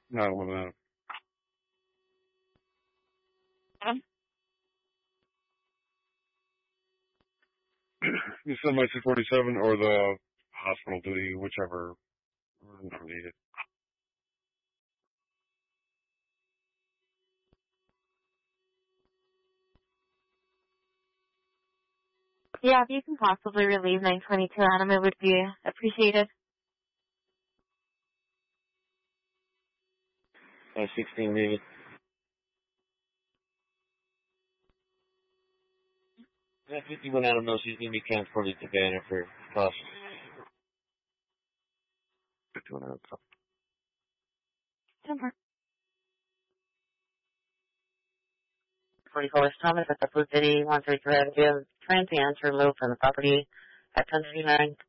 Not eliminated. You said my 247 or the hospital duty, whichever needed. Yeah, if you can possibly relieve 922 Adam, it would be appreciated. 916 needed. That 51 Adam knows he's going to be transported to Banner for caution. 51 Adam. 44 Thomas at the Blue City, 133 Avenue, trying to answer low from the property at 1039